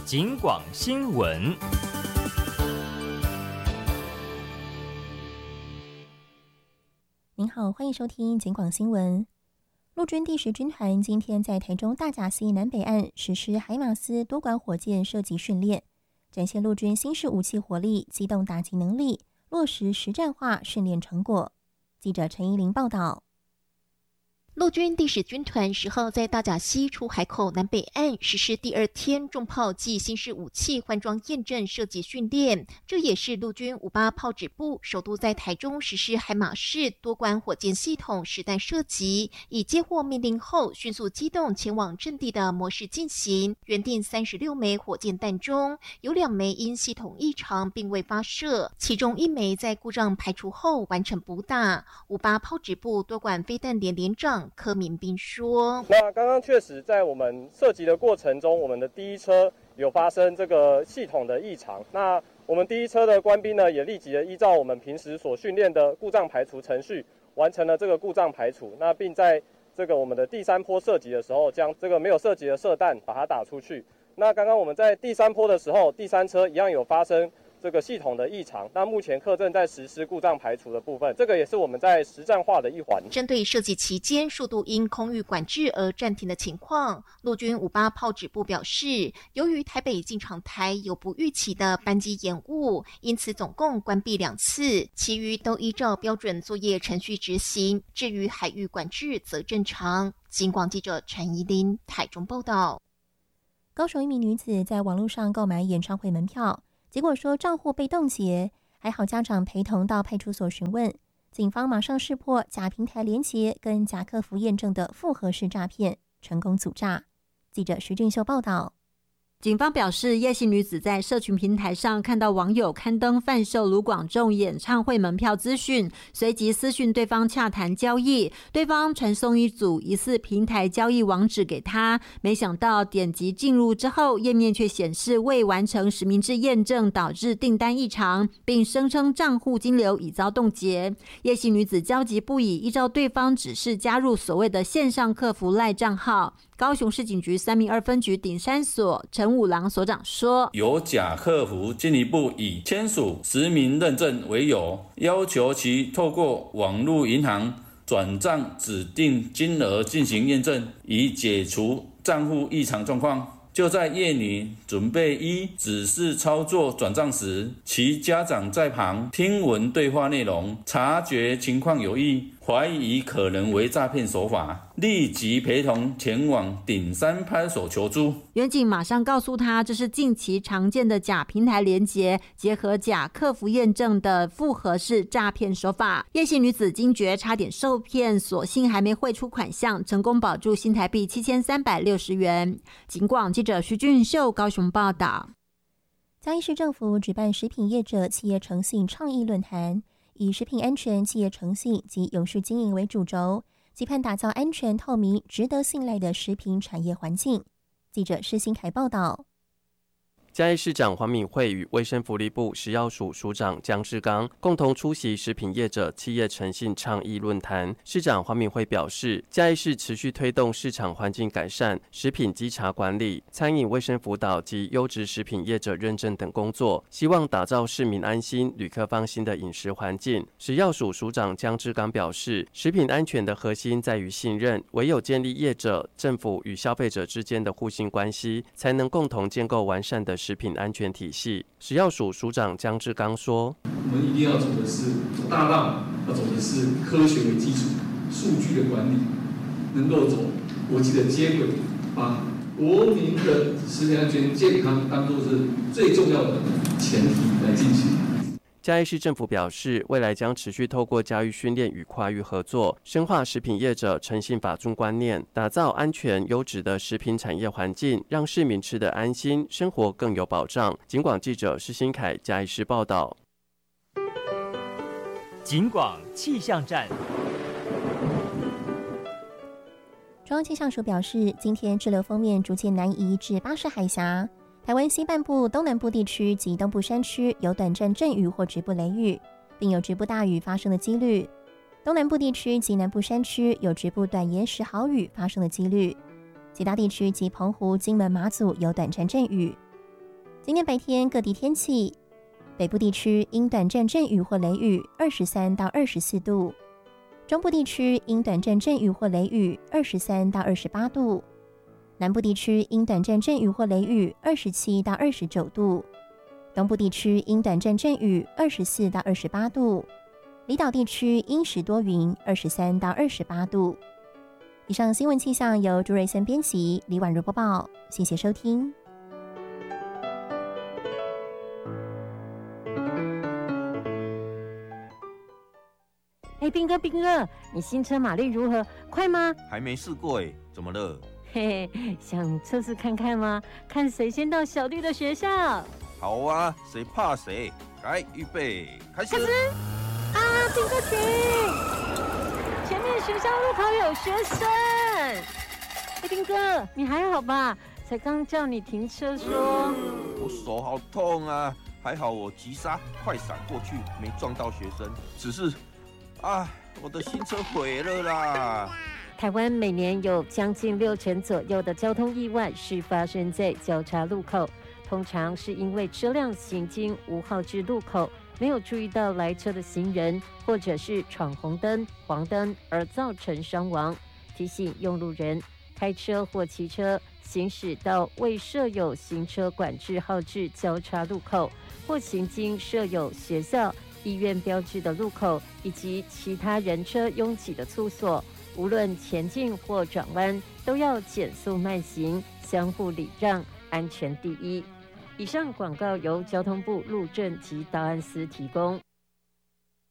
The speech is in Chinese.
警广新闻。 您好，欢迎收听警广新闻。陆军第10军团今天在台中大甲溪南北岸实施海马斯多管火箭射击训练，展现陆军新式武器火力、机动打击能力，落实实战化训练成果。记者陈怡玲报道。 陆军第10军团10号在大甲溪出海口南北岸实施第2天重炮暨新式武器换装验证射击训练，这也是陆军58炮指部首度在台中实施海马式多管火箭系统实弹射击，以接获命令后迅速机动前往阵地的模式进行。原定36枚火箭弹中，有2枚因系统异常并未发射，其中1枚在故障排除后完成补打。58炮指部多管飞弹连连长柯明斌说：“ 那刚刚确实在我们射击的过程中，我们的第一车有发生这个系统的异常。那我们第一车的官兵呢，也立即的依照我们平时所训练的故障排除程序，完成了这个故障排除。那并在这个我们的第3波射击的时候，将这个没有射击的射弹把它打出去。那刚刚我们在第3波的时候，第3车一样有发生这个系统的异常，那目前课正在实施故障排除的部分，这个也是我们在实战化的一环。 针对射击期间速度因空域管制而暂停的情况，陆军58炮指部表示，由于台北进场台有不预期的班机延误，因此总共关闭2次，其余都依照标准作业程序执行。至于海域管制则正常。警广记者陈怡琳台中报道。 高雄一名女子在网络上购买演唱会门票，结果说账户被冻结，还好家长陪同到派出所询问，警方马上识破假平台连结跟假客服验证的复合式诈骗，成功阻诈。记者徐俊秀报道。 警方表示，叶姓女子在社群平台上看到网友刊登贩售卢广仲演唱会门票资讯，随即私讯对方洽谈交易，对方传送一组疑似平台交易网址给他，没想到点击进入之后，页面却显示未完成实名制验证，导致订单异常，并声称账户金流已遭冻结。叶姓女子焦急不已，依照对方指示加入所谓的线上客服赖账号。高雄市警局3民2分局顶山所陈武郎所长说， 有假客服进一步以签署实名认证为由，要求其透过网络银行转账指定金额进行验证，以解除账户异常状况。就在叶女准备依指示操作转账时，其家长在旁听闻对话内容，察觉情况有异，怀疑可能为诈骗手法，立即陪同前往顶山派出所求助。 员警马上告诉他，这是近期常见的假平台连结结合假客服验证的复合式诈骗手法。叶姓女子惊觉差点受骗，所幸还没汇出款项，成功保住新台币7360元。警广记者徐俊秀高雄报道。 嘉义市政府举办食品业者企业诚信倡议论坛，以食品安全、企业诚信及永续经营为主轴，期盼打造安全、透明、值得信赖的食品产业环境。记者施新凯报道。 嘉义市长黄敏惠与卫生福利部食药署署长江志刚共同出席食品业者企业诚信倡议论坛。市长黄敏惠表示，嘉义市持续推动市场环境改善、食品稽查管理、餐饮卫生辅导及优质食品业者认证等工作，希望打造市民安心、旅客放心的饮食环境。食药署署长江志刚表示，食品安全的核心在于信任，唯有建立业者、政府与消费者之间的互信关系，才能共同建构完善的食品安全体系。食药署署长江志刚说：“ 我们一定要走的是大浪，要走的是科学为基础、数据的管理，能够走国际的接轨，把国民的食品安全健康当作是最重要的前提来进行。” 嘉义市政府表示，未来将持续透过教育训练与跨域合作，深化食品业者诚信法中观念，打造安全优质的食品产业环境，让市民吃得安心，生活更有保障。警广记者施新凯嘉义市报道。 警广气象站。 中央气象署表示，今天滞留锋面逐渐南移至巴士海峡。台湾西半部、东南部地区及东部山区有短暂阵雨或局部雷雨，并有局部大雨发生的几率。东南部地区及南部山区有局部短延时豪雨发生的几率。其他地区及澎湖、金门、马祖有短暂阵雨。 今天白天各地天气，北部地区因短暂阵雨或雷雨23到24度，中部地区因短暂阵雨或雷雨23到28度，南部地区因短暂阵雨或雷雨27到29度，东部地区因短暂阵雨24到28度，离岛地区因时多云23到28度。以上新闻气象由朱瑞森编辑，李婉如播报，谢谢收听。 斌哥，你新车马力如何？快吗？ 还没试过哎，怎么了？ 嘿嘿，想测试看看吗？看谁先到小弟的学校。 好啊，谁怕谁？来，预备，开始！ 啊，斌哥停！前面学校路口有学生。斌哥，你还好吧？才刚叫你停车说。 我手好痛啊，还好我急刹快闪过去，没撞到学生，只是。我的新车毁了啦！ 台湾每年有将近60%左右的交通意外是发生在交叉路口，通常是因为车辆行经无号志路口，没有注意到来车的行人，或者是闯红灯、黄灯而造成伤亡。提醒用路人，开车或骑车行驶到未设有行车管制号志交叉路口，或行经设有学校、医院标志的路口，以及其他人车拥挤的处所，无论前进或转弯，都要减速慢行，相互礼让，安全第一。以上广告由交通部路政及档案司提供。